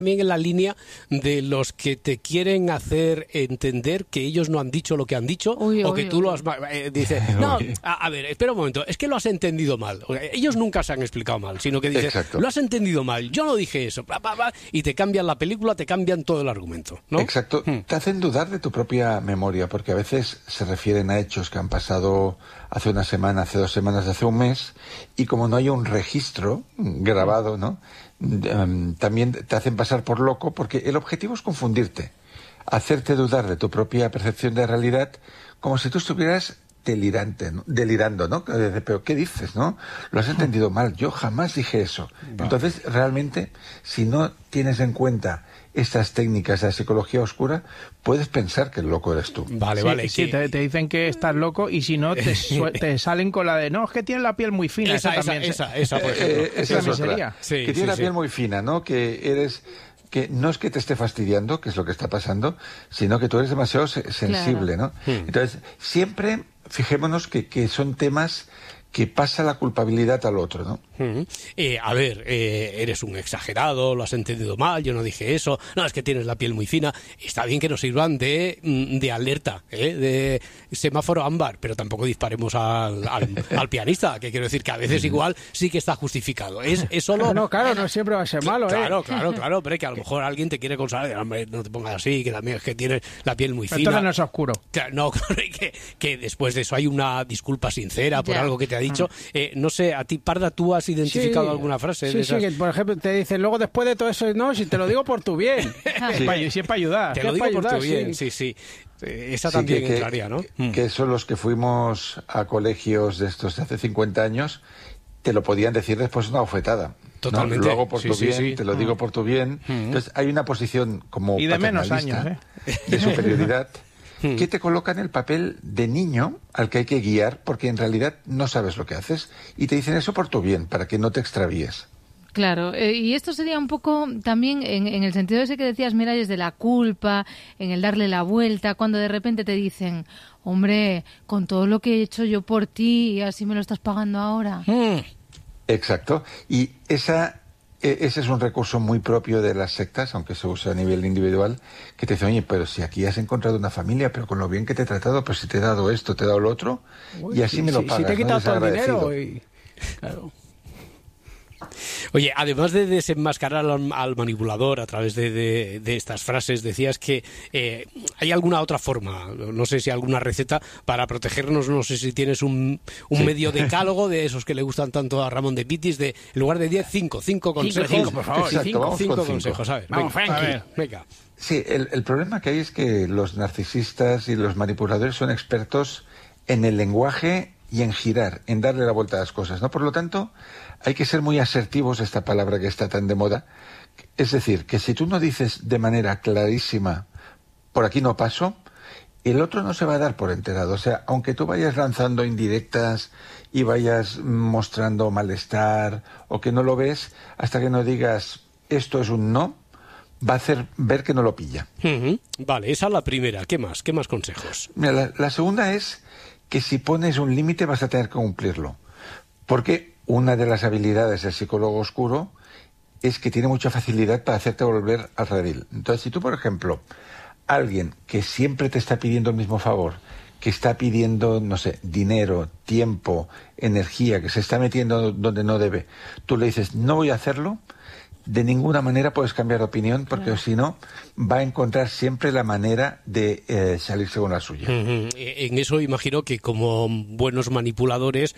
también en la línea de los que te quieren hacer entender que ellos no han dicho lo que han dicho, o que tú lo has... dices, no, a ver, espera un momento, es que lo has entendido mal. Ellos nunca se han explicado mal, sino que dices, lo has entendido mal, yo no dije eso, y te cambian la película, te cambian todo el argumento, ¿no? Exacto, te hacen dudar de tu propia memoria, porque a veces se refieren a hechos que han pasado hace una semana, hace 2 semanas, hace un mes, y como no hay un registro grabado, ¿no? También te hacen pasar por loco, porque el objetivo es confundirte, hacerte dudar de tu propia percepción de realidad, como si tú estuvieras delirando, ¿no? Pero ¿qué dices, no? Lo has entendido mal, yo jamás dije eso. Entonces, realmente, si no tienes en cuenta estas técnicas de la psicología oscura, puedes pensar que el loco eres tú. Vale. Sí, te dicen que estás loco, y si no, te salen con la de, no, es que tiene la piel muy fina. Esa, por ejemplo. Esa es otra. Que tiene la piel muy fina, ¿no? Que no es que te esté fastidiando, que es lo que está pasando, sino que tú eres demasiado sensible, ¿no? Entonces, siempre fijémonos que son temas que pasa la culpabilidad al otro, ¿no? A ver, eres un exagerado, lo has entendido mal, yo no dije eso, no, es que tienes la piel muy fina. Está bien que nos sirvan de alerta, de semáforo ámbar, pero tampoco disparemos al pianista, que quiero decir que a veces igual sí que está justificado. Es solo... No, claro, no siempre va a ser malo, Claro, pero que a lo mejor alguien te quiere consolar, hombre, no te pongas así, que también es que tienes la piel muy fina. Entonces no es oscuro. No, que después de eso hay una disculpa sincera por algo que te ha dicho. No sé, a ti, Parda, ¿tú has identificado alguna frase? Sí, que por ejemplo te dicen, luego después de todo eso, no, si te lo digo por tu bien. Si es para ayudar. Te lo digo por tu bien, sí. Esa también entraría, ¿no? Que son los que fuimos a colegios de estos de hace 50 años, te lo podían decir después de una bofetada. Totalmente. ¿No? Lo hago por tu bien, te lo digo por tu bien. Entonces hay una posición como y de menos años, de superioridad, que te coloca en el papel de niño al que hay que guiar, porque en realidad no sabes lo que haces, y te dicen eso por tu bien, para que no te extravíes. Claro, y esto sería un poco también en el sentido ese que decías, mira, desde la culpa, en el darle la vuelta, cuando de repente te dicen, hombre, con todo lo que he hecho yo por ti, y así me lo estás pagando ahora. Exacto, y ese es un recurso muy propio de las sectas, aunque se usa a nivel individual, que te dicen, oye, pero si aquí has encontrado una familia, pero con lo bien que te he tratado, pues si te he dado esto, te he dado lo otro, y así me lo pagas. Si te he quitado todo el dinero. Claro. Oye, además de desenmascarar al manipulador a través de estas frases, decías que hay alguna otra forma, no sé si alguna receta para protegernos, no sé si tienes un medio decálogo de esos que le gustan tanto a Ramón de Pitis, de en lugar de 10, 5 consejos. 5, por favor. Exacto, 5 consejos, a ver. Vamos, venga. Sí, el problema que hay es que los narcisistas y los manipuladores son expertos en el lenguaje y en girar, en darle la vuelta a las cosas, ¿no? Por lo tanto, hay que ser muy asertivos, esta palabra que está tan de moda. Es decir, que si tú no dices de manera clarísima, por aquí no paso, el otro no se va a dar por enterado. O sea, aunque tú vayas lanzando indirectas y vayas mostrando malestar o que no lo ves, hasta que no digas esto es un no, va a hacer ver que no lo pilla. Vale, esa es la primera. ¿Qué más? ¿Qué más consejos? Mira, la segunda es que si pones un límite vas a tener que cumplirlo. Porque una de las habilidades del psicólogo oscuro es que tiene mucha facilidad para hacerte volver al redil. Entonces, si tú, por ejemplo, alguien que siempre te está pidiendo el mismo favor, que está pidiendo, no sé, dinero, tiempo, energía, que se está metiendo donde no debe, tú le dices, no voy a hacerlo, de ninguna manera puedes cambiar de opinión, porque si no, va a encontrar siempre la manera de salirse con la suya. En eso imagino que como buenos manipuladores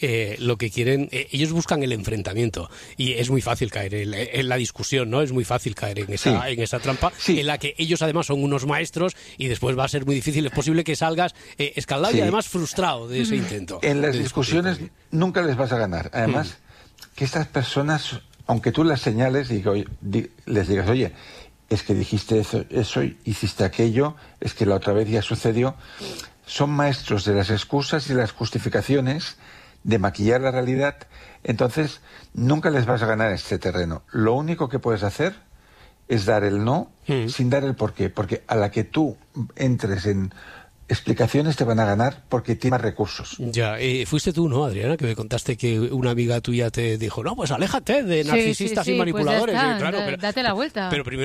lo que quieren, ellos buscan el enfrentamiento, y es muy fácil caer en la discusión, ¿no? Es muy fácil caer en esa trampa, en la que ellos además son unos maestros, y después va a ser muy difícil, es posible que salgas escaldado y además frustrado de ese intento. En las discusiones nunca les vas a ganar. Además, que estas personas, aunque tú las señales y les digas, oye, es que dijiste eso, hiciste aquello, es que la otra vez ya sucedió, son maestros de las excusas y las justificaciones, de maquillar la realidad. Entonces nunca les vas a ganar este terreno. Lo único que puedes hacer es dar el no sin dar el por qué, porque a la que tú entres en explicaciones te van a ganar porque tiene más recursos. Ya, fuiste tú, ¿no, Adriana? Que me contaste que una amiga tuya te dijo, no, pues aléjate de narcisistas y manipuladores. Pues ya está, claro, date la vuelta. Pero primero